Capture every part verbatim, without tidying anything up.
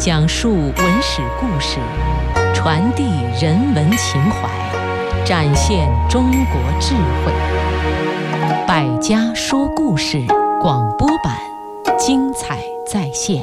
讲述文史故事，传递人文情怀，展现中国智慧。百家说故事广播版，精彩再现。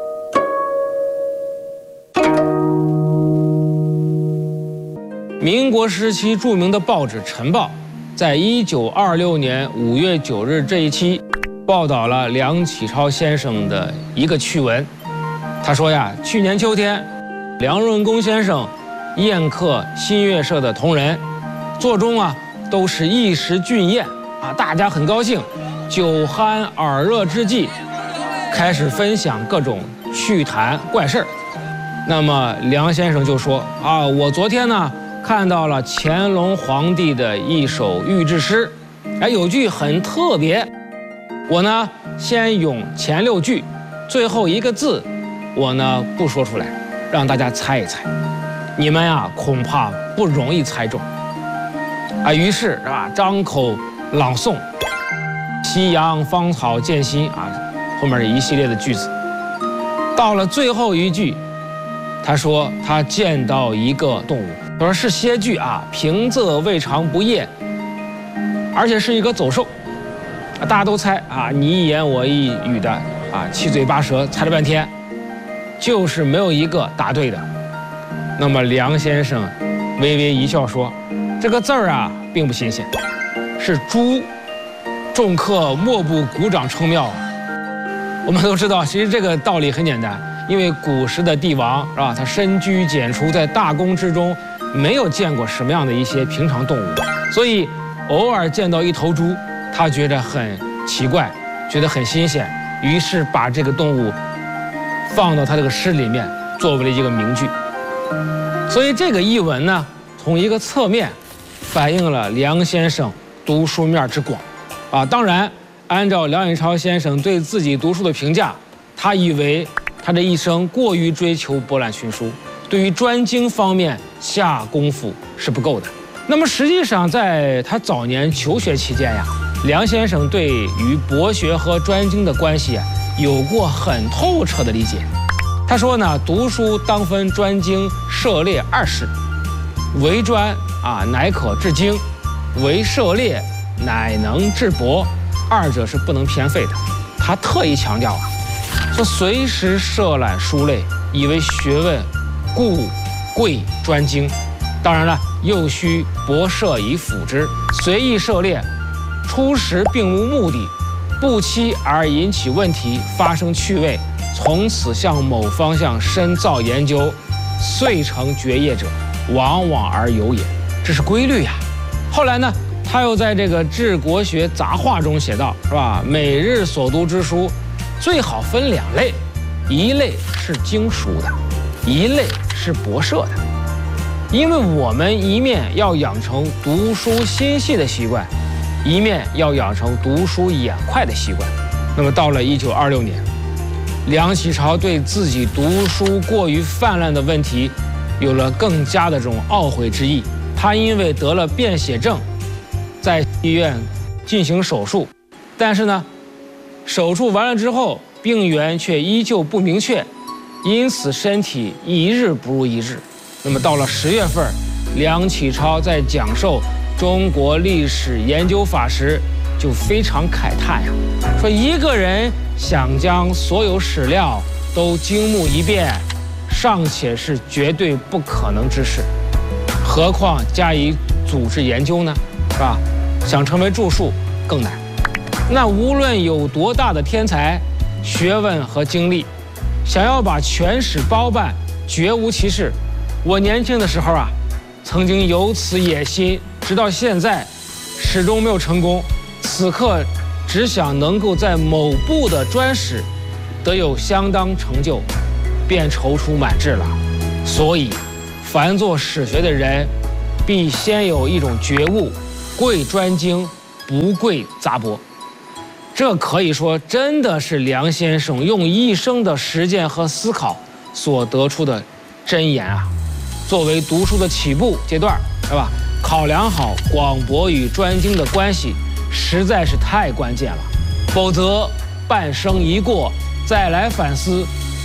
民国时期著名的报纸《晨报》在一九二六年五月九日这一期报道了梁启超先生的一个趣闻。他说呀，去年秋天，梁润公先生宴客新月社的同仁，座中啊都是一时俊宴啊，大家很高兴，酒酣耳热之际，开始分享各种趣谈怪事儿。那么梁先生就说啊，我昨天呢看到了乾隆皇帝的一首御制诗，哎，有句很特别，我呢先咏前六句，最后一个字我呢不说出来，让大家猜一猜，你们呀恐怕不容易猜中啊。于是是吧，张口朗诵夕阳芳草渐新啊，后面是一系列的句子，到了最后一句，他说他见到一个动物，他说是些句啊，平仄未尝不厌，而且是一个走兽啊，大家都猜啊，你一言我一语的啊，七嘴八舌猜了半天，就是没有一个答对的。那么梁先生微微一笑说，这个字儿啊并不新鲜，是猪，众客莫不鼓掌称妙啊。我们都知道其实这个道理很简单，因为古时的帝王是吧，他深居简出，在大宫之中没有见过什么样的一些平常动物，所以偶尔见到一头猪，他觉得很奇怪，觉得很新鲜，于是把这个动物放到他这个诗里面，作为了一个名句。所以这个译文呢，从一个侧面反映了梁先生读书面之广啊。当然按照梁启超先生对自己读书的评价，他以为他这一生过于追求博览群书，对于专精方面下功夫是不够的。那么实际上在他早年求学期间呀，梁先生对于博学和专精的关系啊有过很透彻的理解。他说呢，读书当分专精涉猎二事，为专啊乃可致精，为涉猎乃能致博，二者是不能偏废的。他特意强调啊，说随时涉览书类，以为学问，故贵专精。当然了，又需博涉以辅之，随意涉猎，初时并无目的，不期而引起问题，发生趣味，从此向某方向深造研究，遂成绝业者，往往而有也。这是规律呀。后来呢，他又在这个《治国学杂话》中写道，是吧？每日所读之书，最好分两类，一类是经书的，一类是博涉的。因为我们一面要养成读书心细的习惯，一面要养成读书眼快的习惯。那么到了一九二六年，梁启超对自己读书过于泛滥的问题有了更加的这种懊悔之意。他因为得了便血症，在医院进行手术，但是呢，手术完了之后，病源却依旧不明确，因此身体一日不如一日。那么到了十月份，梁启超在讲授中国历史研究法时，就非常慨叹呀，说一个人想将所有史料都精目一遍，尚且是绝对不可能之事，何况加以组织研究呢？是吧？想成为著述更难。那无论有多大的天才、学问和精力，想要把全史包办，绝无其事。我年轻的时候啊，曾经有此野心，直到现在始终没有成功。此刻只想能够在某部的专史得有相当成就，便踌躇满志了。所以凡做史学的人，必先有一种觉悟，贵专精，不贵杂博。这可以说真的是梁先生用一生的实践和思考所得出的箴言啊。作为读书的起步阶段，是吧？考量好广博与专精的关系，实在是太关键了。否则半生一过，再来反思，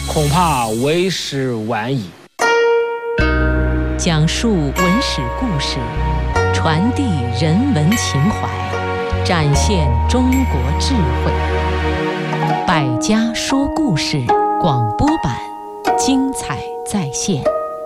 恐怕为时晚矣。 讲述文史故事，传递人文情怀，展现中国智慧。百家说故事广播版，精彩再现。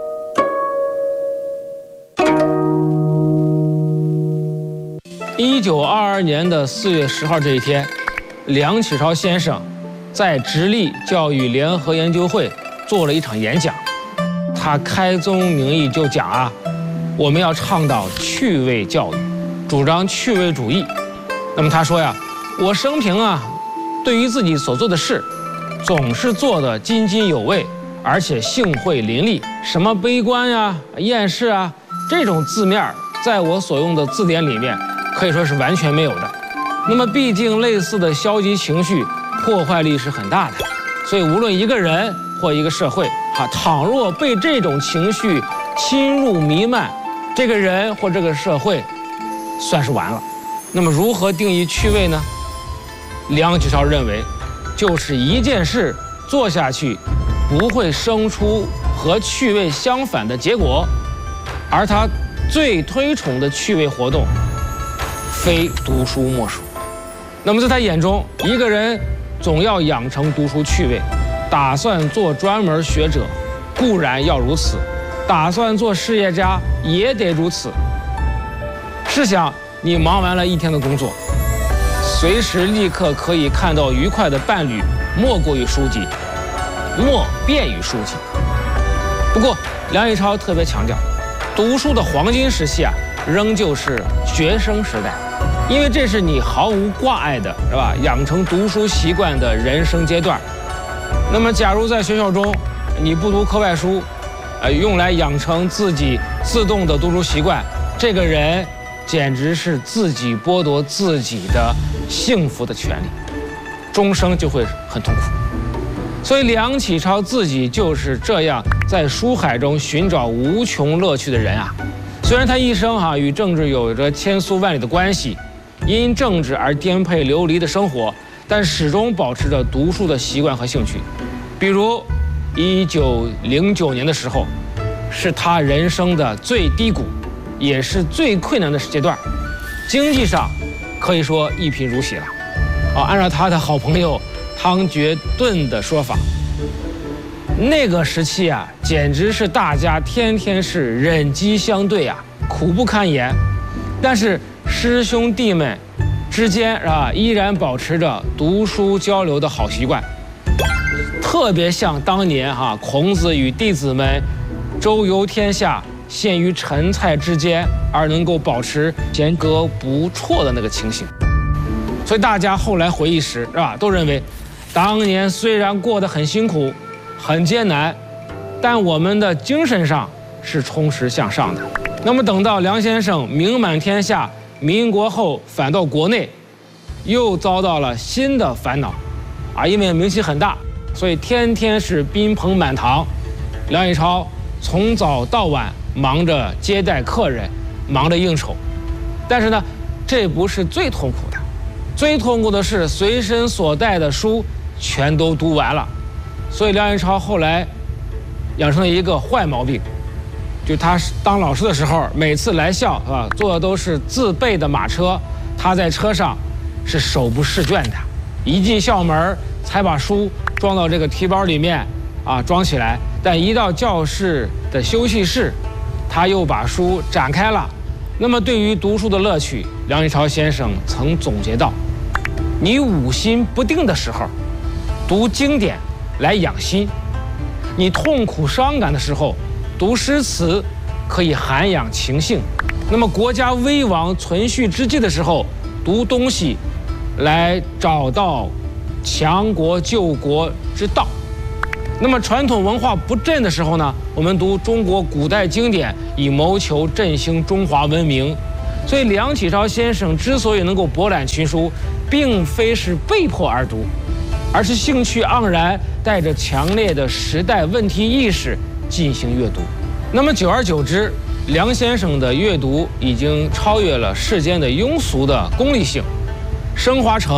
一九二二年的四月十号这一天，梁启超先生在直隶教育联合研究会做了一场演讲。他开宗明义就讲啊，我们要倡导趣味教育，主张趣味主义。那么他说呀，我生平啊，对于自己所做的事，总是做得津津有味，而且兴会淋漓。什么悲观呀、厌世啊，这种字面在我所用的字典里面可以说是完全没有的。那么毕竟类似的消极情绪破坏力是很大的，所以无论一个人或一个社会，哈，倘若被这种情绪侵入弥漫，这个人或这个社会算是完了。那么如何定义趣味呢？梁启超认为，就是一件事做下去不会生出和趣味相反的结果，而他最推崇的趣味活动非读书莫属。那么在他眼中，一个人总要养成读书趣味，打算做专门学者固然要如此，打算做事业家也得如此。试想你忙完了一天的工作，随时立刻可以看到愉快的伴侣，莫过于书籍，莫便于书籍。不过梁启超特别强调，读书的黄金时期啊，仍旧是学生时代，因为这是你毫无挂碍的，是吧？养成读书习惯的人生阶段。那么，假如在学校中你不读课外书，呃，用来养成自己自动的读书习惯，这个人简直是自己剥夺自己的幸福的权利，终生就会很痛苦。所以梁启超自己就是这样在书海中寻找无穷乐趣的人啊。虽然他一生哈、啊、与政治有着千丝万缕的关系，因政治而颠沛流离的生活，但始终保持着读书的习惯和兴趣。比如一九零九年的时候，是他人生的最低谷，也是最困难的阶段，经济上可以说一贫如洗了。啊，按照他的好朋友汤觉顿的说法，那个时期啊，简直是大家天天是忍饥相对啊，苦不堪言。但是师兄弟们之间啊，依然保持着读书交流的好习惯，特别像当年哈、啊、孔子与弟子们周游天下，陷于陈蔡之间，而能够保持间隔不辍的那个情形。所以大家后来回忆时，是吧，都认为，当年虽然过得很辛苦、很艰难，但我们的精神上是充实向上的。那么等到梁先生名满天下，民国后返到国内，又遭到了新的烦恼，啊，因为名气很大，所以天天是宾朋满堂。梁启超从早到晚忙着接待客人，忙着应酬。但是呢，这不是最痛苦的，最痛苦的是随身所带的书全都读完了。所以梁启超后来养成了一个坏毛病，就他当老师的时候，每次来校是吧，坐的都是自备的马车，他在车上是手不释卷的，一进校门才把书装到这个提包里面啊，装起来。但一到教室的休息室，他又把书展开了。那么对于读书的乐趣，梁启超先生曾总结到，你五心不定的时候，读经典来养心；你痛苦伤感的时候，读诗词可以涵养情性；那么国家危亡存续之际的时候，读东西来找到强国救国之道。那么传统文化不振的时候呢，我们读中国古代经典，以谋求振兴中华文明。所以梁启超先生之所以能够博览群书，并非是被迫而读，而是兴趣盎然，带着强烈的时代问题意识进行阅读。那么久而久之，梁先生的阅读已经超越了世间的庸俗的功利性，升华成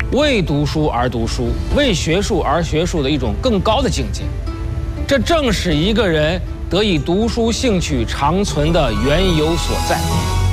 为读书而读书，为学术而学术的一种更高的境界。这正是一个人得以读书兴趣长存的缘由所在。